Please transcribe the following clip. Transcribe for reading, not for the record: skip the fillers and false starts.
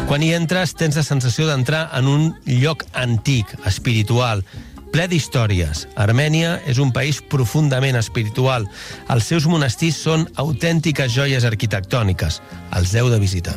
Quan hi entres, tens la sensació d'entrar en un lloc antic, espiritual, ple d'històries. Armènia és un país profundament espiritual. Els seus monestirs són autèntiques joies arquitectòniques. Els heu de visitar.